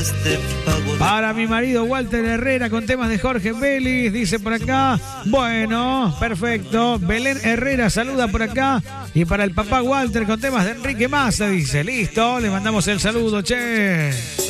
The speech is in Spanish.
Para mi marido Walter Herrera con temas de Jorge Vélez, dice por acá. Bueno, perfecto. Belén Herrera saluda por acá. Y para el papá Walter con temas de Enrique Massa, dice. Listo, le mandamos el saludo, che.